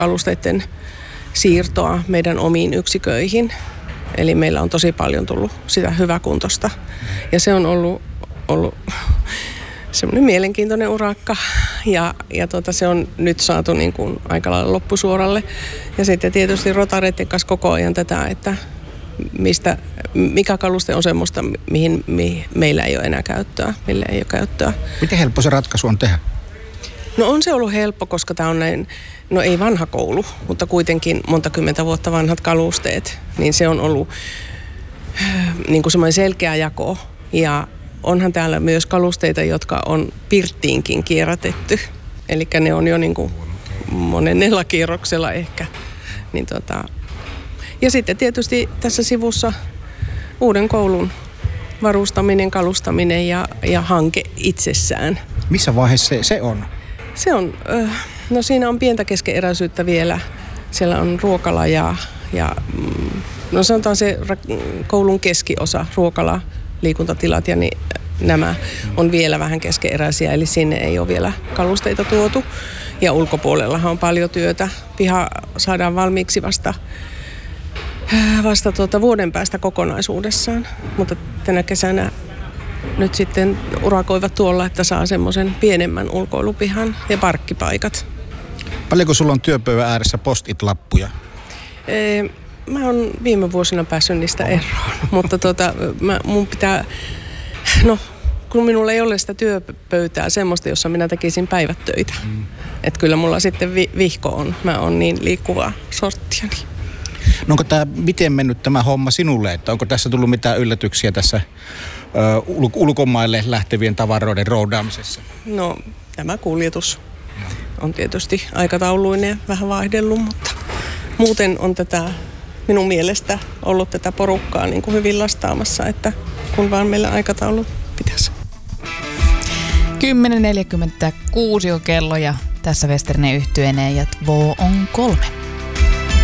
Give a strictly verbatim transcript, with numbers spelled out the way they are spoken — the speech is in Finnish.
kalusteiden siirtoa meidän omiin yksiköihin. Eli meillä on tosi paljon tullut sitä hyväkuntoista. Ja se on ollut, ollut semmoinen mielenkiintoinen urakka. Ja, ja tuota, se on nyt saatu niin kuin aika lailla loppusuoralle. Ja sitten tietysti rotareiden kanssa koko ajan tätä, että mistä, mikä kaluste on semmoista, mihin, mihin meillä ei ole enää käyttöä, millä ei ole käyttöä. Miten helppo se ratkaisu on tehdä? No on se ollut helppo, koska tämä on näin, no ei vanha koulu, mutta kuitenkin monta kymmentä vuotta vanhat kalusteet, niin se on ollut niin kuin semmoinen selkeä jako. Ja onhan täällä myös kalusteita, jotka on pirttiinkin kierrätetty, eli ne on jo niin kuin monennella kierroksella ehkä. Niin tota. Ja sitten tietysti tässä sivussa uuden koulun varustaminen, kalustaminen ja, ja hanke itsessään. Missä vaiheessa se, se on? Se on, no siinä on pientä keskeneräisyyttä vielä. Siellä on ruokala ja, ja no sanotaan se koulun keskiosa, ruokala, liikuntatilat ja niin nämä on vielä vähän keskeneräisiä, eli sinne ei ole vielä kalusteita tuotu. Ja ulkopuolellahan on paljon työtä. Piha saadaan valmiiksi vasta, vasta tuota vuoden päästä kokonaisuudessaan, mutta tänä kesänä nyt sitten urakoivat tuolla, että saa semmoisen pienemmän ulkoilupihan ja parkkipaikat. Paljonko sulla on työpöydän ääressä post-it-lappuja? Ee, mä oon viime vuosina päässyt niistä eroon, mutta tota, mä, mun pitää, no kun minulla ei ole sitä työpöytää semmoista, jossa minä tekisin päivät töitä. Mm. Että kyllä mulla sitten vi- vihko on, mä oon niin liikkuvaa sorttia. Niin. No onko tämä, miten mennyt tämä homma sinulle, että onko tässä tullut mitään yllätyksiä tässä ö, ul- ulkomaille lähtevien tavaroiden roudaamisessa? No tämä kuljetus on tietysti aikatauluinen vähän vaihdellut, mutta muuten on tätä minun mielestä ollut tätä porukkaa niin kuin hyvin lastaamassa, että kun vaan meillä aikataulu pitäisi. kymmenen neljäkymmentäkuusi on kello ja tässä Westerinen yhtyeineen ja Två on kolme.